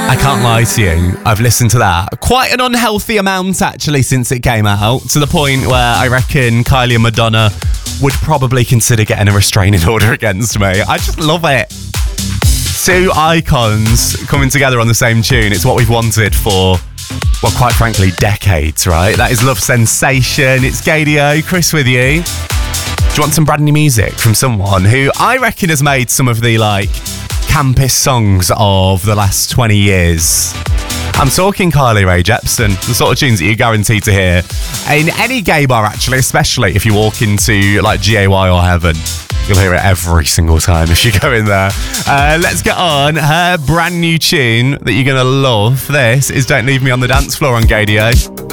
I can't lie to you, I've listened to that quite an unhealthy amount actually since it came out, to the point where I reckon Kylie and Madonna would probably consider getting a restraining order against me. I just love it. Two icons coming together on the same tune. It's what we've wanted for, well, quite frankly, decades, right? That is Love Sensation. It's Gaydio, Chris with you. Do you want some brand new music from someone who I reckon has made some of the, campest songs of the last 20 years? I'm talking Kylie Rae Jepsen, the sort of tunes that you're guaranteed to hear in any gay bar, actually, especially if you walk into, GAY or Heaven. You'll hear it every single time if you go in there. Let's get on her brand new tune that you're going to love. This is Don't Leave Me on the Dance Floor on Gaydio.